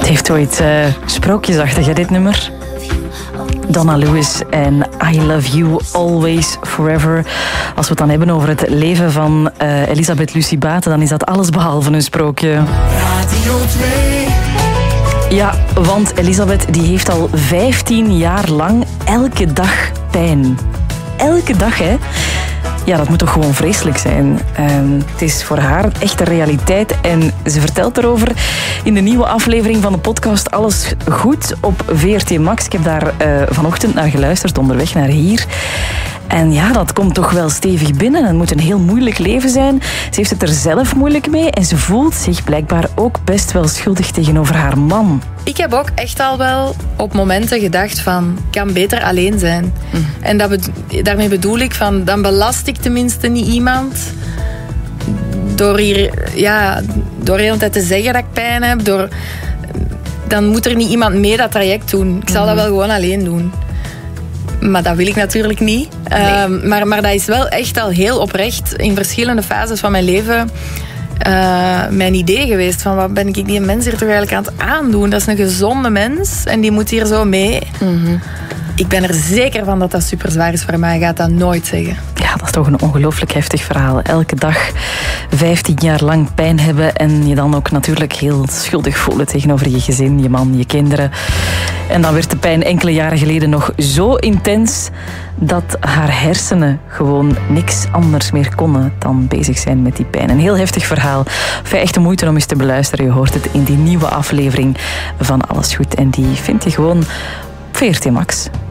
heeft ooit sprookjesachtig, hè, dit nummer. Donna Lewis en I Love You Always Forever. Als we het dan hebben over het leven van Elisabeth Lucie Baten, dan is dat alles behalve een sprookje. Radio 2. Ja, want Elisabeth die heeft al 15 jaar lang elke dag pijn. Elke dag, hè? Ja, dat moet toch gewoon vreselijk zijn. Het is voor haar echt een realiteit en ze vertelt erover in de nieuwe aflevering van de podcast Alles Goed op VRT Max. Ik heb daar vanochtend naar geluisterd, onderweg naar hier. En ja, dat komt toch wel stevig binnen. Het moet een heel moeilijk leven zijn. Ze heeft het er zelf moeilijk mee en ze voelt zich blijkbaar ook best wel schuldig tegenover haar man. Ik heb ook echt al wel op momenten gedacht van, ik kan beter alleen zijn. En daarmee bedoel ik van, dan belast ik tenminste niet iemand door de hele tijd te zeggen dat ik pijn heb. Dan moet er niet iemand mee dat traject doen. Ik zal dat wel gewoon alleen doen. Maar dat wil ik natuurlijk niet. Nee. Maar dat is wel echt al heel oprecht in verschillende fases van mijn leven mijn idee geweest. Van wat ben ik die mens hier toch eigenlijk aan het aandoen? Dat is een gezonde mens en die moet hier zo mee. Mm-hmm. Ik ben er zeker van dat dat super zwaar is voor mij. Ik ga dat nooit zeggen. Ja, dat is toch een ongelooflijk heftig verhaal. Elke dag 15 jaar lang pijn hebben en je dan ook natuurlijk heel schuldig voelen tegenover je gezin, je man, je kinderen. En dan werd de pijn enkele jaren geleden nog zo intens dat haar hersenen gewoon niks anders meer konden dan bezig zijn met die pijn. Een heel heftig verhaal. Echt de moeite om eens te beluisteren. Je hoort het in die nieuwe aflevering van Alles Goed. En die vind je gewoon op VRT Max.